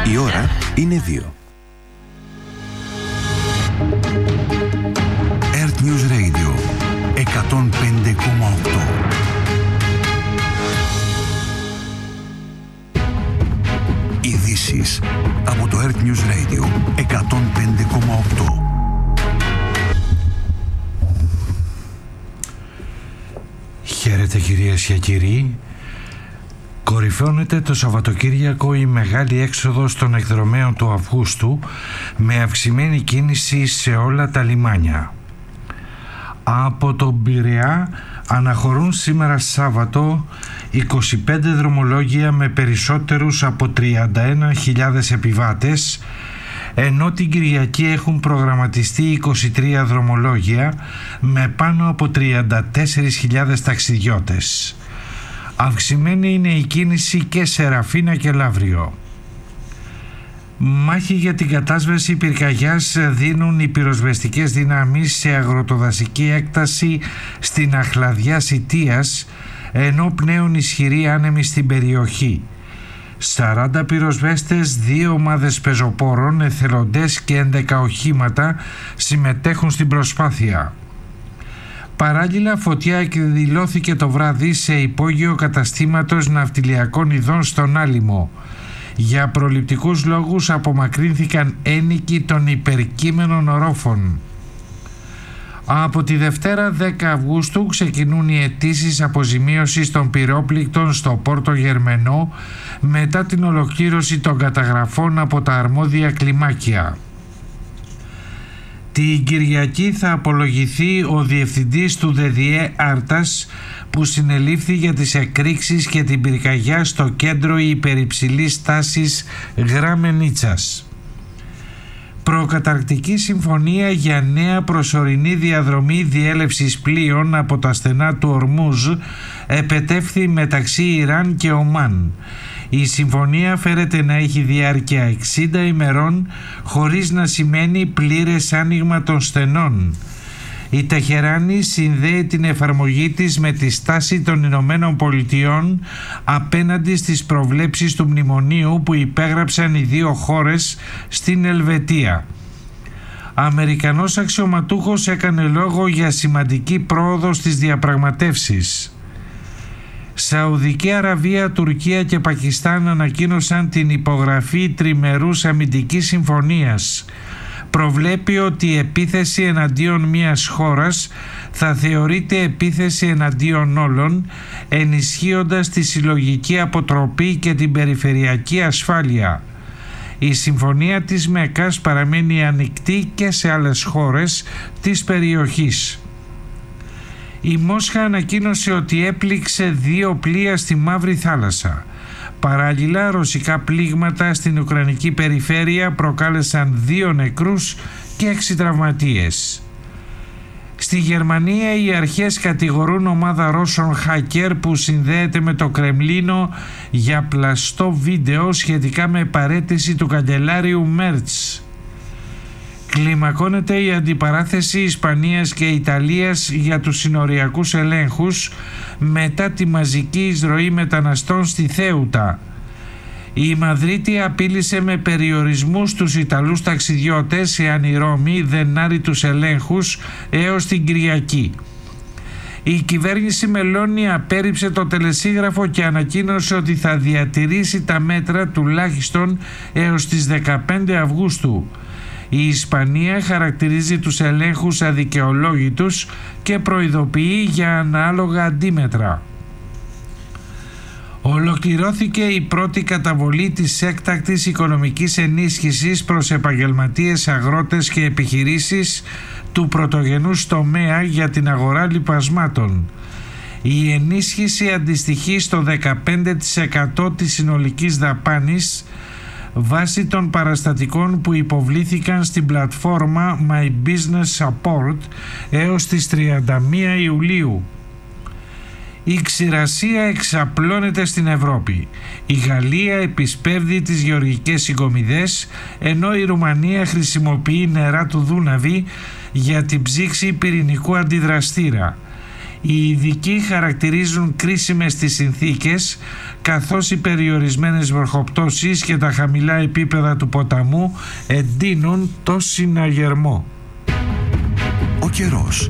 Η ώρα είναι 2. Earth News Radio 105,8. Ειδήσεις από το Earth News Radio 105,8. Χαίρετε κυρίες και κύριοι. Κορυφώνεται το Σαββατοκύριακο η μεγάλη έξοδος των εκδρομέων του Αυγούστου με αυξημένη κίνηση σε όλα τα λιμάνια. Από τον Πειραιά αναχωρούν σήμερα Σάββατο 25 δρομολόγια με περισσότερους από 31.000 επιβάτες, ενώ την Κυριακή έχουν προγραμματιστεί 23 δρομολόγια με πάνω από 34.000 ταξιδιώτες. Αυξημένη είναι η κίνηση και σε Ραφίνα και Λαύριο. Μάχη για την κατάσβεση πυρκαγιάς δίνουν οι πυροσβεστικές δυνάμεις σε αγροτοδασική έκταση στην Αχλαδιά Σιτίας, ενώ πνέουν ισχυροί άνεμοι στην περιοχή. 40 πυροσβέστες, 2 ομάδες πεζοπόρων, εθελοντές και 11 οχήματα συμμετέχουν στην προσπάθεια. Παράλληλα, φωτιά εκδηλώθηκε το βράδυ σε υπόγειο καταστήματος ναυτιλιακών ειδών στον Άλυμο. Για προληπτικούς λόγους απομακρύνθηκαν ένοικοι των υπερκείμενων ορόφων. Από τη Δευτέρα 10 Αυγούστου ξεκινούν οι αιτήσεις αποζημίωσης των πυρόπληκτων στο Πόρτο Γερμενό μετά την ολοκλήρωση των καταγραφών από τα αρμόδια κλιμάκια. Την Κυριακή θα απολογηθεί ο διευθυντής του ΔΔΕ Άρτας που συνελήφθη για τις εκρήξεις και την πυρκαγιά στο κέντρο υπερυψηλής τάσης Γραμμενίτσας. Προκαταρκτική συμφωνία για νέα προσωρινή διαδρομή διέλευσης πλοίων από τα στενά του Ορμούζ επετεύθη μεταξύ Ιράν και Ομάν. Η συμφωνία φέρεται να έχει διάρκεια 60 ημερών χωρίς να σημαίνει πλήρες άνοιγμα των στενών. Η Τεχεράνη συνδέει την εφαρμογή της με τη στάση των Ηνωμένων Πολιτειών απέναντι στις προβλέψεις του μνημονίου που υπέγραψαν οι δύο χώρες στην Ελβετία. Αμερικανός αξιωματούχος έκανε λόγο για σημαντική πρόοδο στις διαπραγματεύσεις. Σαουδική Αραβία, Τουρκία και Πακιστάν ανακοίνωσαν την υπογραφή τριμερούς αμυντικής συμφωνίας. Προβλέπει ότι η επίθεση εναντίον μιας χώρας θα θεωρείται επίθεση εναντίον όλων, ενισχύοντας τη συλλογική αποτροπή και την περιφερειακή ασφάλεια. Η συμφωνία της Μεκκάς παραμένει ανοιχτή και σε άλλες χώρες της περιοχής. Η Μόσχα ανακοίνωσε ότι έπληξε 2 πλοία στη Μαύρη Θάλασσα. Παράλληλα, ρωσικά πλήγματα στην Ουκρανική περιφέρεια προκάλεσαν 2 νεκρούς και 6 τραυματίες. Στη Γερμανία οι αρχές κατηγορούν ομάδα Ρώσων hacker που συνδέεται με το Κρεμλίνο για πλαστό βίντεο σχετικά με παραίτηση του καγκελάριου Μέρτς. Κλιμακώνεται η αντιπαράθεση Ισπανίας και Ιταλίας για τους συνοριακούς ελέγχους μετά τη μαζική εισρωή μεταναστών στη Θέουτα. Η Μαδρίτη απείλησε με περιορισμούς τους Ιταλούς ταξιδιώτες εάν η Ρώμη δεν άρει τους ελέγχους έως την Κυριακή. Η κυβέρνηση Μελώνη απέρριψε το τελεσίγραφο και ανακοίνωσε ότι θα διατηρήσει τα μέτρα τουλάχιστον έως τις 15 Αυγούστου. Η Ισπανία χαρακτηρίζει τους ελέγχους αδικαιολόγητους και προειδοποιεί για ανάλογα αντίμετρα. Ολοκληρώθηκε η πρώτη καταβολή της έκτακτης οικονομικής ενίσχυσης προς επαγγελματίες, αγρότες και επιχειρήσεις του πρωτογενούς τομέα για την αγορά λιπασμάτων. Η ενίσχυση αντιστοιχεί στο 15% της συνολικής δαπάνης βάσει των παραστατικών που υποβλήθηκαν στην πλατφόρμα My Business Support έως τις 31 Ιουλίου. Η ξηρασία εξαπλώνεται στην Ευρώπη. Η Γαλλία επισπεύδει τις γεωργικές συγκομιδές, ενώ η Ρουμανία χρησιμοποιεί νερά του Δούναβη για την ψήξη πυρηνικού αντιδραστήρα. Οι ειδικοί χαρακτηρίζουν κρίσιμες τις συνθήκες, καθώς οι περιορισμένες βροχοπτώσεις και τα χαμηλά επίπεδα του ποταμού εντείνουν το συναγερμό. Ο καιρός.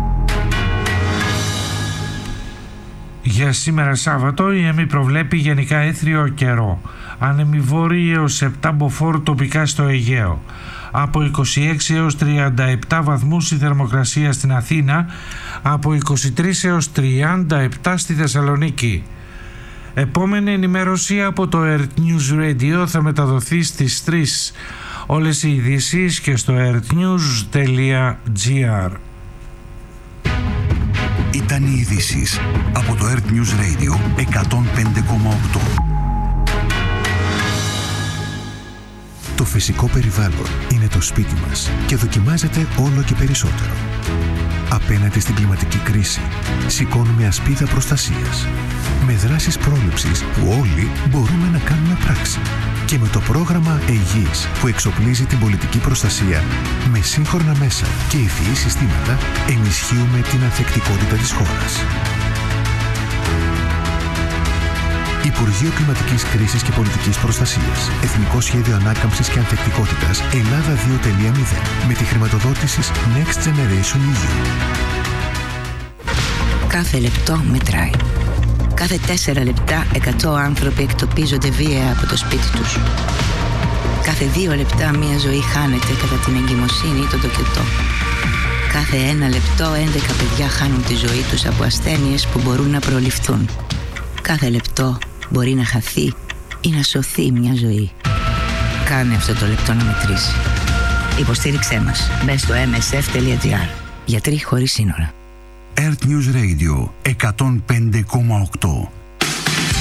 Για σήμερα Σάββατο η ΕΜΗ προβλέπει γενικά έθριο καιρό. Άνεμοι βόρειοι έως 7 μποφόρ τοπικά στο Αιγαίο. Από 26 έως 37 βαθμούς η θερμοκρασία στην Αθήνα, από 23 έως 37 στη Θεσσαλονίκη. Επόμενη ενημέρωση από το Earth News Radio θα μεταδοθεί στις 3. Όλες οι ειδήσεις και στο earthnews.gr. Ήταν οι ειδήσεις από το Earth News Radio 105,8. Το φυσικό περιβάλλον είναι το σπίτι μας και δοκιμάζεται όλο και περισσότερο. Απέναντι στην κλιματική κρίση, σηκώνουμε ασπίδα προστασίας με δράσεις πρόληψης που όλοι μπορούμε να κάνουμε πράξη. Και με το πρόγραμμα ΕΙΓΙΣ που εξοπλίζει την πολιτική προστασία με σύγχρονα μέσα και ευφυή συστήματα, ενισχύουμε την ανθεκτικότητα της χώρας. Υπουργείο Κλιματικής Κρίσης και Πολιτικής Προστασίας. Εθνικό Σχέδιο Ανάκαμψης και Ανθεκτικότητας Ελλάδα 2.0 με τη χρηματοδότηση Next Generation EU. Κάθε λεπτό μετράει. Κάθε 4 λεπτά 100 άνθρωποι εκτοπίζονται βία από το σπίτι τους. Κάθε 2 λεπτά μία ζωή χάνεται κατά την εγκυμοσύνη ή τον τοκετό. Κάθε 1 λεπτό 11 παιδιά χάνουν τη ζωή τους από ασθένειες που μπορούν να προληφθούν. Κάθε λεπτό μπορεί να χαθεί ή να σωθεί μια ζωή. Κάνε αυτό το λεπτό να μετρήσει. Υποστήριξέ μας. Μπες στο msf.gr. Γιατροί χωρίς σύνορα. Earth News Radio 105,8.